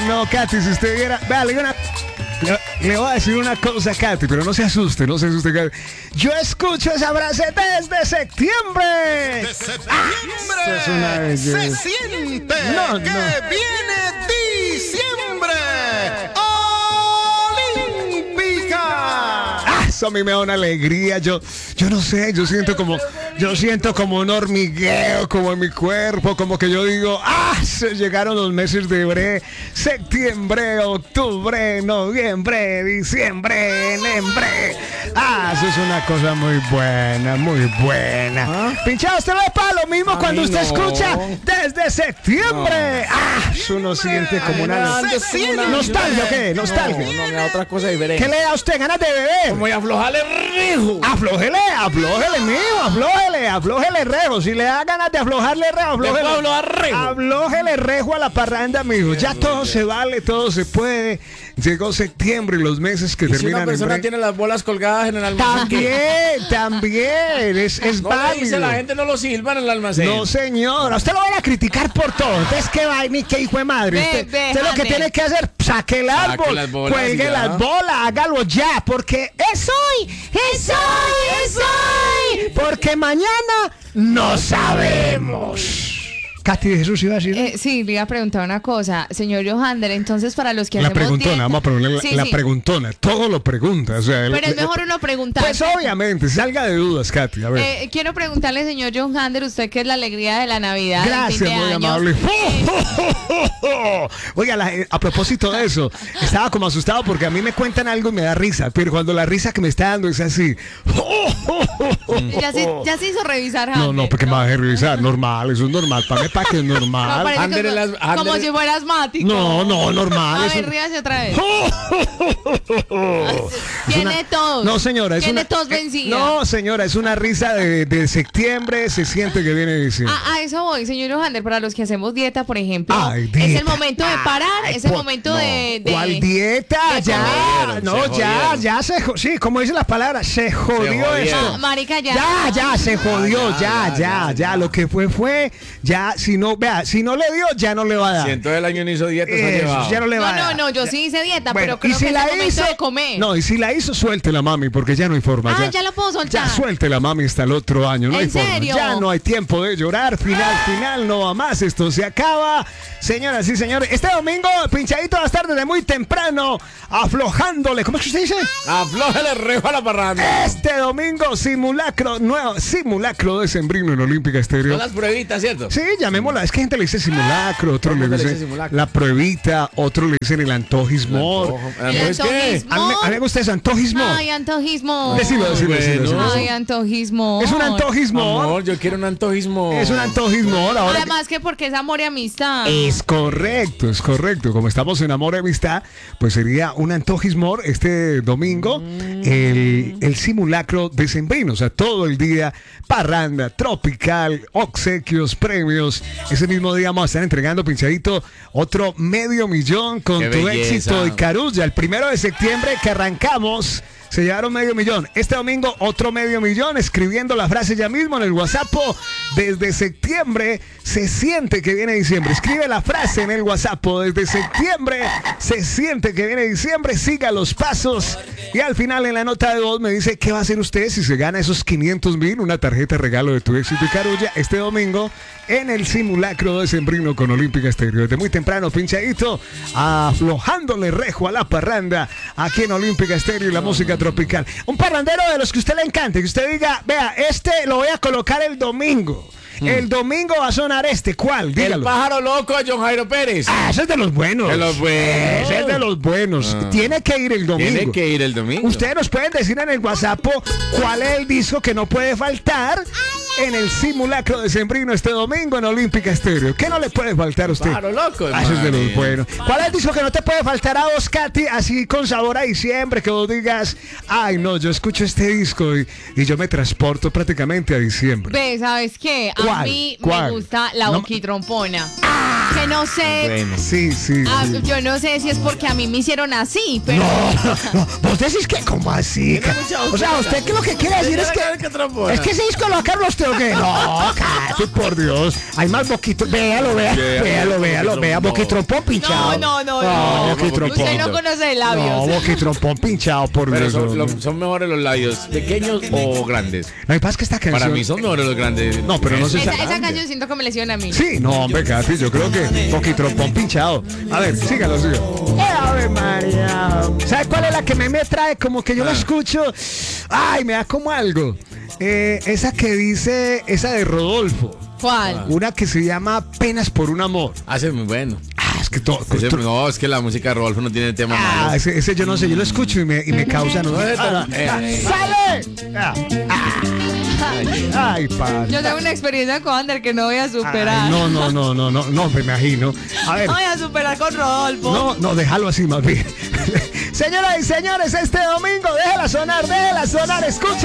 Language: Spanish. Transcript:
no, Katy, si usted viera. Vea, le voy a decir una cosa, Katy, pero no se asuste, Katy. Yo escucho esa frase desde septiembre. ¡Desde septiembre! Es una belleza. ¡Se siente No, que no. viene diciembre! ¡Olímpica! Eso a mí me da una alegría. Yo no sé, yo siento como un hormigueo como en mi cuerpo, como que yo digo, se llegaron los meses de septiembre, octubre, noviembre, diciembre, enемbre. Eso es una cosa muy buena, muy buena. Pinchado, usted lo para lo mismo cuando usted escucha desde septiembre. Uno siente como una nostalgia, ¿o qué? Nostalgia. No, me da otra cosa diferente. ¿Qué le da a usted? ¿Ganas de beber? Como y aflojarle rijo. Aflójele, aflójele rejo. Si le da ganas de aflojarle rejo, aflójele rejo a la parranda, mijo. Ya todo se vale, todo se puede. Llegó septiembre y los meses que Y si terminan una persona en tiene las bolas colgadas en el almacén, También, es no le válido. dice, la gente no lo silba en el almacén. No, señora, usted lo van a criticar por todo. Entonces, qué vaina y qué hijo de madre. Usted lo que tiene que hacer, saque el árbol, las bolas cuelgue y ya. las bolas, hágalo ya, porque es hoy. Porque mañana no sabemos. Katy de Jesús iba a decir. Sí, le iba a preguntar una cosa, señor Johander. Entonces, para los que La hacemos preguntona, dieta- vamos a ponerle Sí, la sí. preguntona. Todo lo pregunta. O sea, Pero es mejor uno preguntar. Pues obviamente, salga de dudas, Katy. A ver. Quiero preguntarle, señor Johander, usted que es la alegría de la Navidad. del Gracias, fin de muy año. amable. Oiga, a propósito de eso, estaba como asustado porque a mí me cuentan algo y me da risa, pero cuando la risa que me está dando es así. Ya se hizo revisar, No, Hander, porque me va a revisar, normal, eso es normal, para que es No, normal. parece Hander como, es las- como Hander- si fuera asmático. No, normal. A eso- ver, ríase otra vez. Es Tiene una- tos. No, señora, es Tiene una tos vencida. No, señora, es una risa de septiembre, se siente que viene diciembre. A eso voy, señor Johander. Para los que hacemos dieta, por ejemplo, Ay, es dieta. el momento de parar, es el momento de ¿Cuál dieta? de Ya, comer. no, Se jodieron. sí, como dice la palabra, se jodió jodieron. esto. Marica, ya. Se jodió, ya. lo que fue, ya, si no le dio, ya no le va a dar. Si en todo el año no hizo dieta, se ha Eso, llevado. ya no le va a dar. No, yo sí hice dieta, Bueno, pero creo que es el momento de comer. No, y si la hizo, suéltela, mami, porque ya no hay forma. Ya lo puedo soltar. Ya suéltela, mami, hasta el otro año. No hay ¿En forma. serio? Ya no hay tiempo de llorar. Final, no va más. Esto se acaba. Señoras y señores, este domingo, pinchadito a las tardes de muy temprano, aflojándole. ¿Cómo es que usted dice? Aflójale rejo a la parranda. Este domingo, nuevo simulacro decembrino en Olímpica Estéreo. Son las pruebitas, ¿cierto? Sí, llamémosla. Es que gente le dice simulacro, otro le ¿Cómo le dice dice simulacro? la pruebita, otro le dicen el antojismo. El ¿Es qué? antojismo. A mí me gusta ese antojismo. Ay, antojismo. Decilo. Ay, antojismo. Es un antojismo. Amor, yo quiero un antojismo. Es un antojismo. Ahora Además que porque es amor y amistad. es correcto. Como estamos en amor y amistad, pues sería un antojismo este domingo, el simulacro decembrino. O sea, todo el día, parranda, tropical, obsequios, premios. Ese mismo día vamos a estar entregando, pinchadito, otro $500,000 con ¡Qué tu belleza! éxito de Carulla. El 1 de septiembre que arrancamos, se llevaron $500,000. Este domingo otro $500,000, escribiendo la frase ya mismo en el WhatsApp. Desde septiembre se siente que viene diciembre. Escribe la frase en el WhatsApp. Desde septiembre se siente que viene diciembre. Siga los pasos. Y al final en la nota de voz me dice qué va a hacer usted si se gana esos $500,000, una tarjeta regalo de tu éxito y Carulla este domingo en el simulacro decembrino con Olímpica Estéreo. Desde muy temprano, pinchadito, aflojándole rejo a la parranda aquí en Olímpica Estéreo y la música tropical. Un parrandero de los que a usted le encante, que usted diga, vea, este lo voy a colocar el domingo. El domingo va a sonar ¿cuál? El Dígalo. pájaro loco de John Jairo Pérez. Ese es de los buenos. De los buenos. Ese es de los buenos. Tiene que ir el domingo. Tiene que ir el domingo. Ustedes nos pueden decir en el WhatsApp cuál es el disco que no puede faltar en el simulacro decembrino este domingo en Olímpica Estéreo. ¿Qué no le puede faltar a usted? Pájaro loco. Ese es de los hermano. buenos. ¿Cuál es el disco que no te puede faltar a vos, Katy? Así con sabor a diciembre, que vos digas, ay no, yo escucho este disco y yo me transporto prácticamente a diciembre. Ve, ¿sabes qué? A ¿Cuál? mí ¿Cuál? me gusta la No- boquitrompona. que no sé. Bueno. Sí, sí. Ah, sí. yo no sé si es porque a mí me hicieron así, pero. No, vos decís que como así. O sea, usted que lo que quiere decir es que ese disco lo sacaron usted o qué. No, cállate, por Dios. Hay más boquito. Véalo, vea. Boquitrompón pinchado. No. Boquitrompón. Usted no conoce de No, labios. boquitrompón pinchado, por Pero Dios. son mejores los labios pequeños o grandes. Lo que pasa es que esta canción. Para mí son mejores los grandes. No, pero no sé. Esa canción siento que me lesiona a mí. Sí, no, hombre, Katy, yo creo que boquitrompón pinchado. A ver, sígalo. Ave María. ¿Sabe cuál es la que me trae? Como que yo la escucho. Ay, me da como algo. Esa que dice, esa de Rodolfo. ¿Cuál? Una que se llama Penas por un amor. Hace muy bueno. Es que todo. No, es que la música de Rodolfo no tiene tema malo. Ese yo no sé, yo lo escucho y me causa. ¿No? ¡Sale! Ay, padre. Yo tengo una experiencia con Ander que no voy a superar. No, me imagino. A ver. Voy a superar con Rodolfo. No, déjalo así más bien. Señoras y señores, este domingo, déjala sonar, escucha.